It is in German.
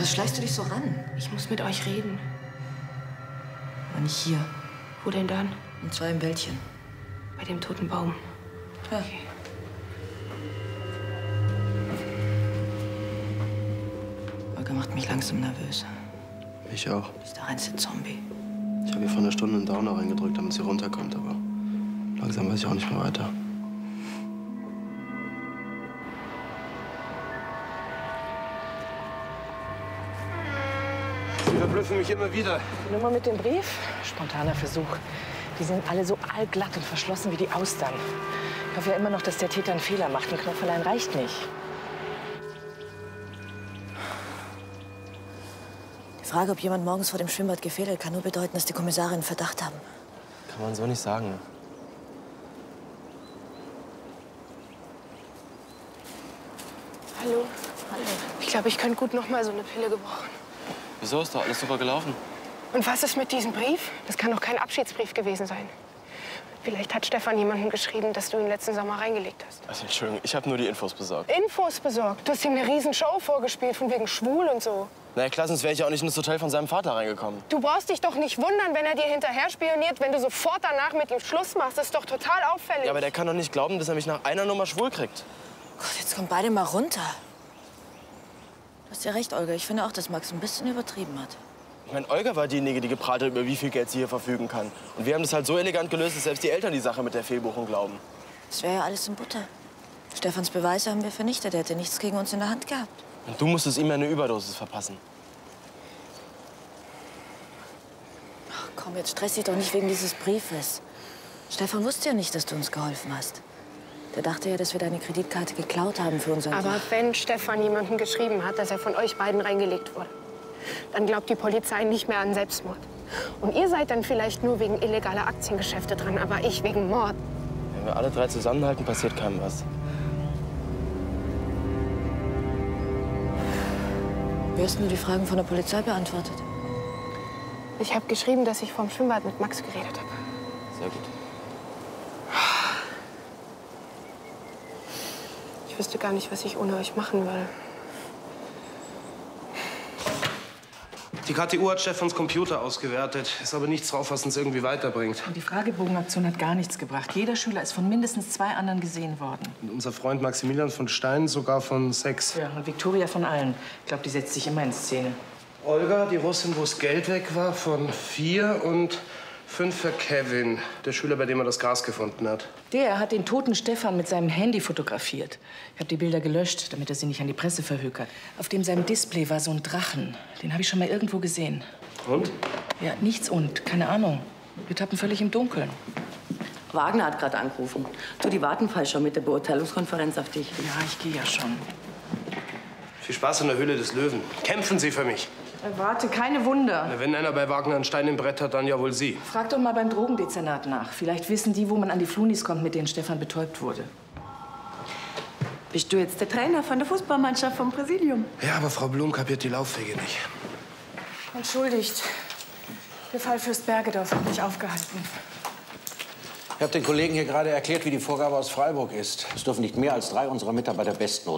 Was schleichst du dich so ran? Ich muss mit euch reden. Aber nicht hier. Wo denn dann? Und zwar im Wäldchen. Bei dem toten Baum. Ja. Okay. Olga macht mich langsam nervös. Ich auch. Die ist der reinste Zombie. Ich habe ihr vor einer Stunde einen Downer reingedrückt, damit sie runterkommt, aber langsam weiß ich auch nicht mehr weiter. Sie verblüffen mich immer wieder. Die Nummer mit dem Brief? Spontaner Versuch. Die sind alle so allglatt und verschlossen wie die Austern. Ich hoffe ja immer noch, dass der Täter einen Fehler macht. Ein Knopf allein reicht nicht. Die Frage, ob jemand morgens vor dem Schwimmbad gefädelt, kann nur bedeuten, dass die Kommissare einen Verdacht haben. Kann man so nicht sagen. Hallo? Hallo. Ich glaube, ich könnte gut noch mal so eine Pille gebrauchen. Wieso? Ist doch alles super gelaufen. Und was ist mit diesem Brief? Das kann doch kein Abschiedsbrief gewesen sein. Vielleicht hat Stefan jemandem geschrieben, dass du ihn letzten Sommer reingelegt hast. Also, Entschuldigung, ich habe nur die Infos besorgt. Infos besorgt? Du hast ihm eine Riesenshow vorgespielt, von wegen schwul und so. Na ja, klar, sonst wäre ich auch nicht in das Hotel von seinem Vater reingekommen. Du brauchst dich doch nicht wundern, wenn er dir hinterher spioniert, wenn du sofort danach mit ihm Schluss machst. Das ist doch total auffällig. Ja, aber der kann doch nicht glauben, dass er mich nach einer Nummer schwul kriegt. Gott, jetzt kommt beide mal runter. Du hast ja recht, Olga. Ich finde auch, dass Max ein bisschen übertrieben hat. Ich meine, Olga war diejenige, die geprahlt hat, über wie viel Geld sie hier verfügen kann. Und wir haben das halt so elegant gelöst, dass selbst die Eltern die Sache mit der Fehlbuchung glauben. Das wäre ja alles in Butter. Stefans Beweise haben wir vernichtet. Er hätte nichts gegen uns in der Hand gehabt. Und du musstest ihm eine Überdosis verpassen. Ach, komm, jetzt stress dich doch nicht wegen dieses Briefes. Stefan wusste ja nicht, dass du uns geholfen hast. Der dachte ja, dass wir deine Kreditkarte geklaut haben für unseren... Aber wenn Stefan jemandem geschrieben hat, dass er von euch beiden reingelegt wurde, dann glaubt die Polizei nicht mehr an Selbstmord. Und ihr seid dann vielleicht nur wegen illegaler Aktiengeschäfte dran, aber ich wegen Mord. Wenn wir alle drei zusammenhalten, passiert keinem was. Wie hast du die Fragen von der Polizei beantwortet? Ich habe geschrieben, dass ich vom Schwimmbad mit Max geredet habe. Sehr gut. Ich wüsste gar nicht, was ich ohne euch machen will. Die KTU hat Stefans Computer ausgewertet. Ist aber nichts drauf, was uns irgendwie weiterbringt. Und die Fragebogenaktion hat gar nichts gebracht. Jeder Schüler ist von mindestens 2 anderen gesehen worden. Und unser Freund Maximilian von Stein sogar von 6. Ja, und Viktoria von allen. Ich glaube, die setzt sich immer in Szene. Olga, die Russin, wo das Geld weg war, von 4 und 5 für Kevin, der Schüler, bei dem er das Gras gefunden hat. Der hat den toten Stefan mit seinem Handy fotografiert. Ich habe die Bilder gelöscht, damit er sie nicht an die Presse verhökert. Auf dem seinem Display war so ein Drachen. Den habe ich schon mal irgendwo gesehen. Und? Ja, nichts und. Keine Ahnung. Wir tappen völlig im Dunkeln. Wagner hat gerade angerufen. Du, die warten falsch schon mit der Beurteilungskonferenz auf dich. Ja, ich gehe ja schon. Viel Spaß in der Höhle des Löwen. Kämpfen Sie für mich. Warte, keine Wunder. Na, wenn einer bei Wagner einen Stein im Brett hat, dann ja wohl Sie. Frag doch mal beim Drogendezernat nach. Vielleicht wissen die, wo man an die Flunis kommt, mit denen Stefan betäubt wurde. Bist du jetzt der Trainer von der Fußballmannschaft vom Präsidium? Ja, aber Frau Blum kapiert die Laufwege nicht. Entschuldigt. Der Fall Fürst Bergedorf hat mich aufgehalten. Ich habe den Kollegen hier gerade erklärt, wie die Vorgabe aus Freiburg ist. Es dürfen nicht mehr als 3 unserer Mitarbeiter bestnoten